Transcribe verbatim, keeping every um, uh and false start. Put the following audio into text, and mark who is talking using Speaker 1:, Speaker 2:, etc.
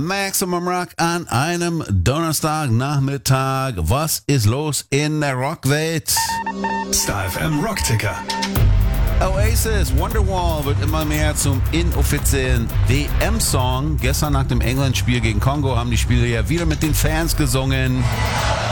Speaker 1: Maximum Rock an einem Donnerstagnachmittag. Was ist los in der Rockwelt?
Speaker 2: Star F M Rockticker.
Speaker 1: Oasis, Wonderwall wird immer mehr zum inoffiziellen W M-Song. Gestern nach dem England-Spiel gegen Kongo haben die Spieler ja wieder mit den Fans gesungen.